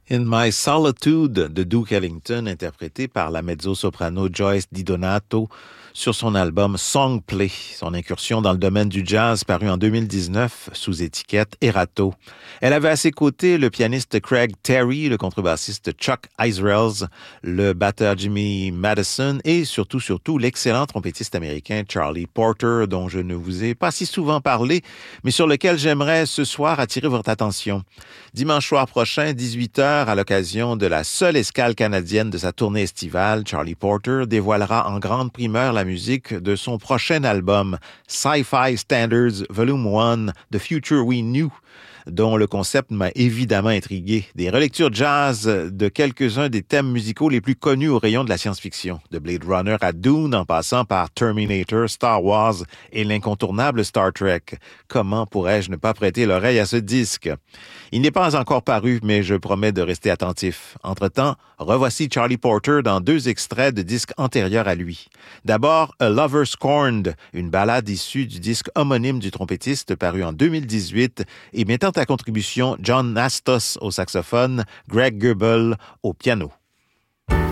In My Solitude de Duke Ellington, interprété par la mezzo-soprano Joyce DiDonato sur son album Songplay, son incursion dans le domaine du jazz paru en 2019 sous étiquette Erato. Elle avait à ses côtés le pianiste Craig Terry, le contrebassiste Chuck Israels, le batteur Jimmy Madison et surtout l'excellent trompettiste américain Charlie Porter, dont je ne vous ai pas si souvent parlé, mais sur lequel j'aimerais ce soir attirer votre attention. Dimanche soir prochain, 18h, à l'occasion de la seule escale canadienne de sa tournée estivale, Charlie Porter dévoilera en grande primeur la musique de son prochain album, Sci-Fi Standards Volume 1, The Future We Knew, dont le concept m'a évidemment intrigué. Des relectures jazz de quelques-uns des thèmes musicaux les plus connus au rayon de la science-fiction, de Blade Runner à Dune en passant par Terminator, Star Wars et l'incontournable Star Trek. Comment pourrais-je ne pas prêter l'oreille à ce disque? Il n'est pas encore paru, mais je promets de rester attentif. Entre-temps, revoici Charlie Porter dans 2 extraits de disques antérieurs à lui. D'abord, A Lover Scorned, une ballade issue du disque homonyme du trompettiste paru en 2018 et mettant à contribution John Nastos au saxophone, Greg Goebel au piano.